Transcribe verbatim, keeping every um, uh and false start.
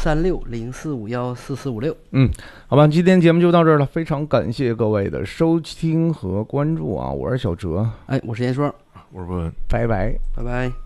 三六零四五幺四四五六。 嗯，好吧，今天节目就到这儿了，非常感谢各位的收听和关注啊！我是小哲， 哎，我是严说， 我是问， 拜拜， 拜拜。